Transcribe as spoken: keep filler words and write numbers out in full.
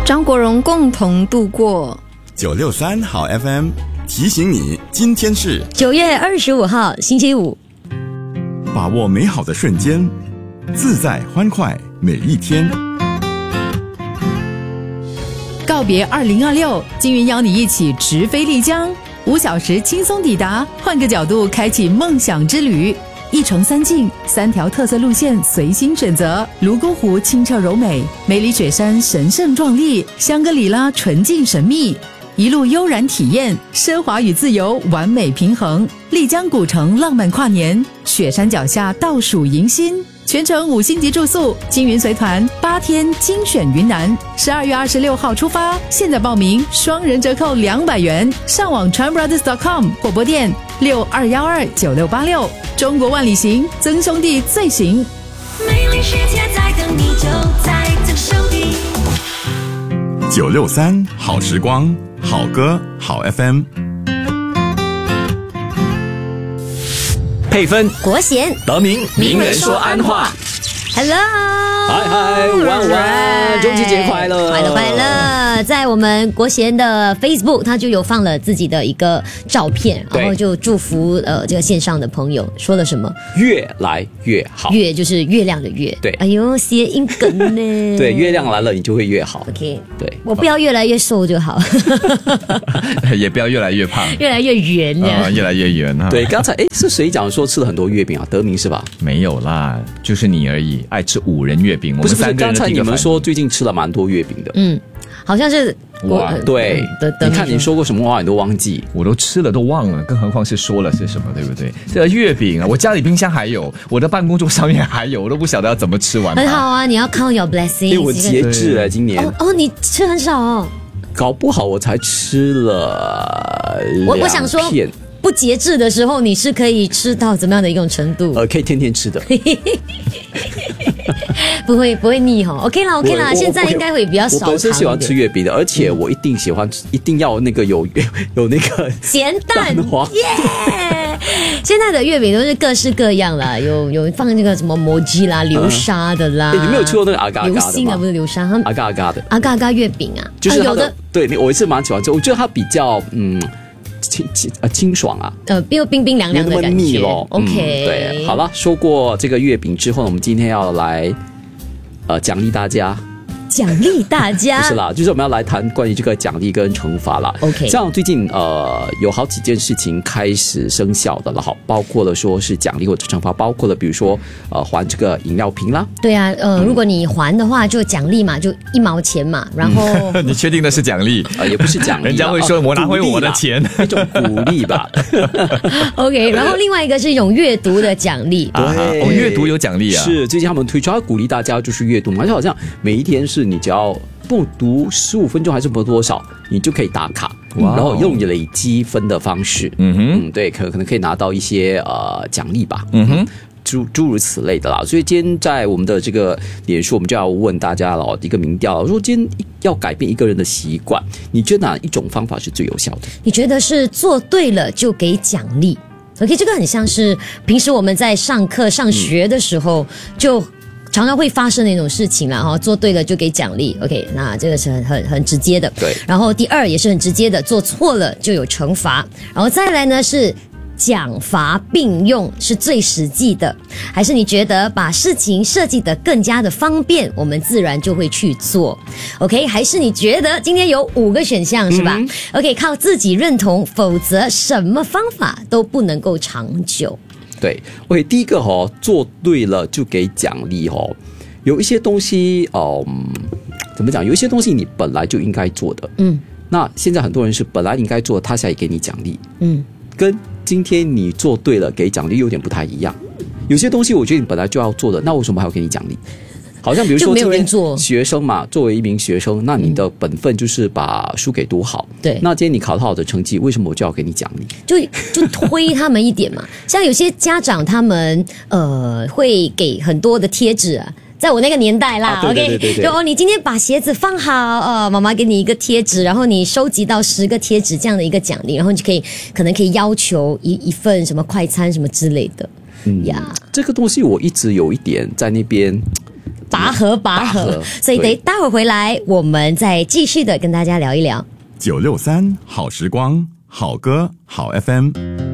张国荣共同度过。 九六三好 F M 提醒你，今天是九月二十五号星期五。 把握美好的瞬间，自在欢快每一天。 告别二零二六，金云邀你一起直飞丽江，五小时轻松抵达，换个角度开启梦想之旅。一程三境，三条特色路线随心选择。泸沽湖清澈柔美，梅里雪山神圣壮丽，香格里拉纯净神秘。一路悠然体验，奢华与自由完美平衡。丽江古城浪漫跨年，雪山脚下倒数迎新。全程五星级住宿，金云随团八天精选云南，十二月二十六号出发，现在报名双人折扣两百元，上网 tran brothers dot com 或拨电六二幺二九六八六。中国万里行，曾兄弟最行。 美丽世界在等你，就在曾兄弟。 九六三好时光，好歌好 F M。 配分国贤得名名人说安话。 Hello， 嗨嗨，午安午安，中秋节快乐， 快乐快乐！在我们国贤的 Facebook， 他就有放了自己的一个照片，然后就祝福呃这个线上的朋友，说了什么？ 越来越好。 月就是月亮的月。 对， 哎呦，谐音梗呢。 对，月亮来了，你就会越好。 OK， 对， 我不要越来越瘦就好， 也不要越来越胖， 越来越圆呢、 啊，越来越圆啊。 对，刚才哎是谁讲说吃了很多月饼啊？德明是吧？ 没有啦，就是你而已。爱吃五仁月饼， 不是不是，刚才你们说说最近吃了蛮多月饼的， 嗯，好像是哇，对，你看你说过什么话你都忘记， 我都吃了都忘了，更何况是说了些什么，对不对？这个月饼啊，我家里冰箱还有，我的办公桌上面还有，我都不晓得要怎么吃完。 很好啊，你要 count your blessings。 因为我节制了今年。 哦哦，你吃很少哦。 搞不好我才吃了我我想说两片。 不节制的时候，你是可以吃到怎么样的一种程度？ 呃，可以天天吃的， 不会不会腻哈、哦。OK 啦 OK 啦，现在应该会比较少。 我本身喜欢吃月饼的，而且我一定喜欢，一定要那个有有那个咸蛋黄。 耶！现在的月饼都是各式各样啦，有有放那个什么摩吉啦、流沙的啦。 嗯、你没有吃过那个阿嘎阿嘎的吗？ 流心啊，不是流沙， 阿嘎阿嘎的阿嘎阿嘎月饼啊， 就是、 啊、有的。 对，我也是蛮喜欢吃，我觉得它比较嗯。清清呃清爽啊， 呃，又冰冰凉凉的感觉。 腻咯 OK，、 嗯、对，好了，说过这个月饼之后呢，我们今天要来呃奖励大家。 奖励大家不是啦，就是我们要来谈关于这个奖励跟惩罚啦。 OK， 像最近呃有好几件事情开始生效的了，好，包括了说是奖励或者惩罚，包括了比如说呃还这个饮料瓶啦。 对啊，呃，嗯、如果你还的话，就奖励嘛，就一毛钱嘛，然后你确定的是奖励？ 呃，也不是奖励， 人家会说我拿回我的钱， 一种鼓励吧。 OK， 然后另外一个是一种阅读的奖励。 对， 哦，阅读有奖励啊。 是最近他们推出要鼓励大家就是阅读嘛，就好像每一天是。你只要不读十五分钟还是不多少，你就可以打卡，然后用累积分的方式，嗯哼，嗯，对，可可能可以拿到一些呃奖励吧，嗯哼，诸诸如此类的啦。所以今天在我们的这个脸书，我们就要问大家了一个民调，如果今天要改变一个人的习惯，你觉得哪一种方法是最有效的？ 你觉得是做对了就给奖励 ？OK， 这个很像是平时我们在上课上学的时候就。常常会发生的一种事情啦，哈，做对了就给奖励 ，OK， 那这个是很很很直接的。 对。 然后第二也是很直接的，做错了就有惩罚。然后再来呢是奖罚并用，是最实际的。还是你觉得把事情设计得更加的方便，我们自然就会去做 ，OK？ 还是你觉得今天有五个选项是吧、嗯、？OK， 靠自己认同，否则什么方法都不能够长久。 对 ，OK， 第一个哦，做对了就给奖励哦。有一些东西，嗯，怎么讲？有一些东西你本来就应该做的，嗯。那现在很多人是本来你应该做，他才给你奖励，嗯。跟今天你做对了给奖励有点不太一样。有些东西我觉得你本来就要做的，那为什么还要给你奖励？好像比如说今天学生嘛，作为一名学生，那你的本分就是把书给读好。 对， 那今天你考到好的成绩，为什么我就要给你奖励？ 就就推他们一点嘛。像有些家长他们呃会给很多的贴纸啊。在我那个年代啦、 啊、对对对对 ，OK， 就哦，你今天把鞋子放好，呃，妈妈给你一个贴纸，然后你收集到十个贴纸这样的一个奖励，然后你就可以可能可以要求一一份什么快餐什么之类的， 嗯呀，这个东西我一直有一点在那边。 拔河拔河， 拔河所以等对待会儿回来，我们再继续的跟大家聊一聊。 九六三好时光，好歌好 F M。